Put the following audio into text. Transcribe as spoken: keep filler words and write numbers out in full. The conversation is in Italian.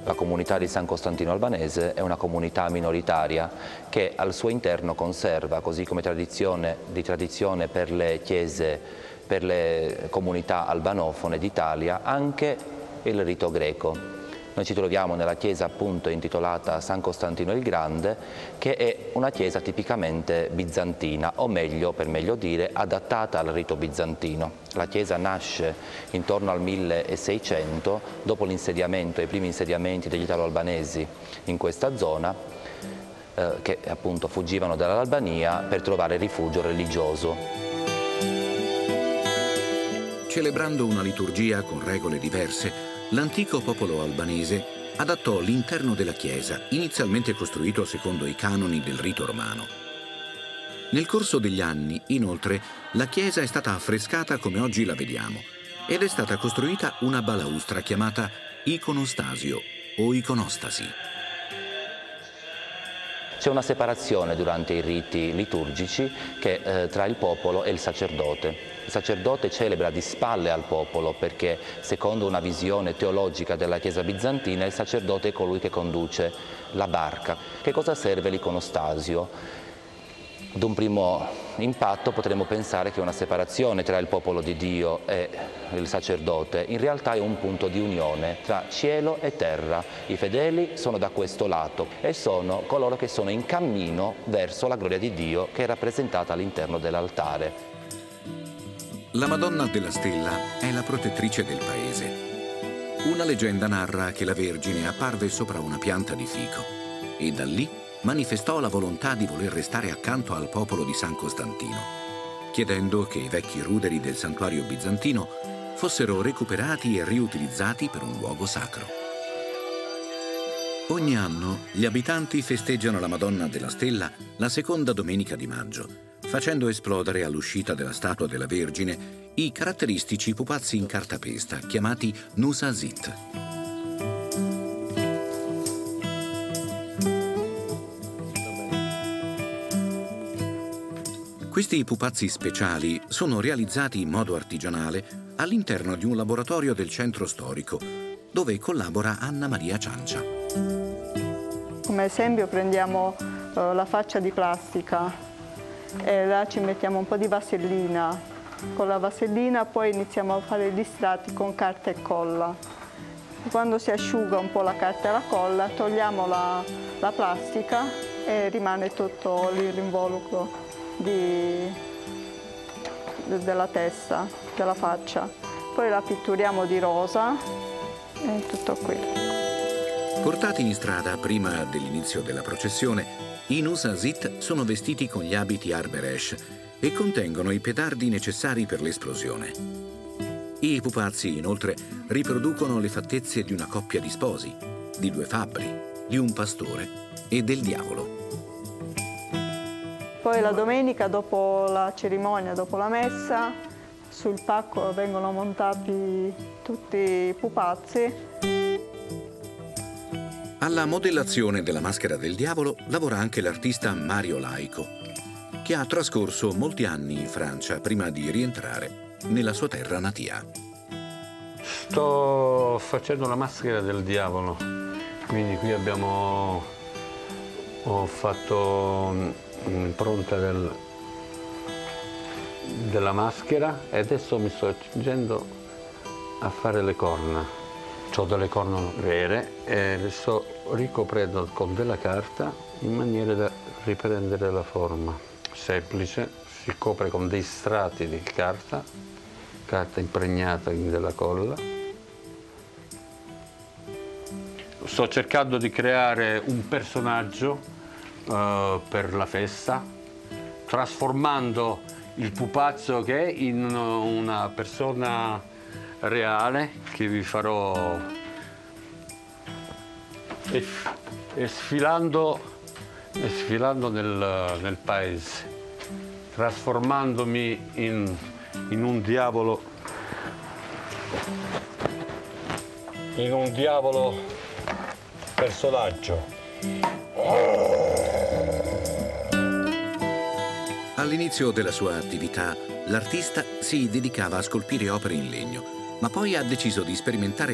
La comunità di San Costantino Albanese è una comunità minoritaria che al suo interno conserva, così come tradizione, di tradizione per le chiese, per le comunità albanofone d'Italia, anche il rito greco. Noi ci troviamo nella chiesa appunto intitolata San Costantino il Grande, che è una chiesa tipicamente bizantina, o meglio, per meglio dire, adattata al rito bizantino. La chiesa nasce intorno al milleseicento, dopo l'insediamento, i primi insediamenti degli italo-albanesi in questa zona, eh, che appunto fuggivano dall'Albania per trovare rifugio religioso. Celebrando una liturgia con regole diverse, l'antico popolo albanese adattò l'interno della chiesa, inizialmente costruito secondo i canoni del rito romano. Nel corso degli anni, inoltre, la chiesa è stata affrescata come oggi la vediamo ed è stata costruita una balaustra chiamata iconostasio o iconostasi. C'è una separazione durante i riti liturgici che, eh, tra il popolo e il sacerdote. Il sacerdote celebra di spalle al popolo perché, secondo una visione teologica della Chiesa bizantina, il sacerdote è colui che conduce la barca. Che cosa serve l'iconostasio? Ad un primo impatto potremmo pensare che una separazione tra il popolo di Dio e il sacerdote in realtà è un punto di unione tra cielo e terra. I fedeli sono da questo lato e sono coloro che sono in cammino verso la gloria di Dio, che è rappresentata all'interno dell'altare. La Madonna della Stella è la protettrice del paese. Una leggenda narra che la Vergine apparve sopra una pianta di fico e da lì manifestò la volontà di voler restare accanto al popolo di San Costantino, chiedendo che i vecchi ruderi del santuario bizantino fossero recuperati e riutilizzati per un luogo sacro. Ogni anno gli abitanti festeggiano la Madonna della Stella la seconda domenica di maggio, facendo esplodere all'uscita della statua della Vergine i caratteristici pupazzi in cartapesta chiamati nusazit. Questi pupazzi speciali sono realizzati in modo artigianale all'interno di un laboratorio del centro storico, dove collabora Anna Maria Ciancia. Come esempio prendiamo uh, la faccia di plastica e là ci mettiamo un po' di vasellina. Con la vasellina poi iniziamo a fare gli strati con carta e colla. Quando si asciuga un po' la carta e la colla, togliamo la, la plastica e rimane tutto l'involucro Di, della testa, della faccia. Poi la pitturiamo di rosa e è tutto qui. Portati in strada prima dell'inizio della processione, i nusazit sono vestiti con gli abiti Arberesh e contengono i petardi necessari per l'esplosione. I pupazzi, inoltre, riproducono le fattezze di una coppia di sposi, di due fabbri, di un pastore e del diavolo. Poi la domenica, dopo la cerimonia, dopo la messa, sul pacco vengono montati tutti i pupazzi. Alla modellazione della maschera del diavolo lavora anche l'artista Mario Laico, che ha trascorso molti anni in Francia prima di rientrare nella sua terra natia. Sto facendo la maschera del diavolo, quindi qui abbiamo ho fatto impronta del, della maschera e adesso mi sto accingendo a fare le corna. Ho delle corna vere e le sto ricoprendo con della carta in maniera da riprendere la forma. Semplice, si copre con dei strati di carta, carta impregnata in della colla. Sto cercando di creare un personaggio Uh, per la festa, trasformando il pupazzo che è in una persona reale che vi farò e, e sfilando, e sfilando nel, nel paese, trasformandomi in, in un diavolo, in un diavolo personaggio. All'inizio della sua attività, l'artista si dedicava a scolpire opere in legno, ma poi ha deciso di sperimentare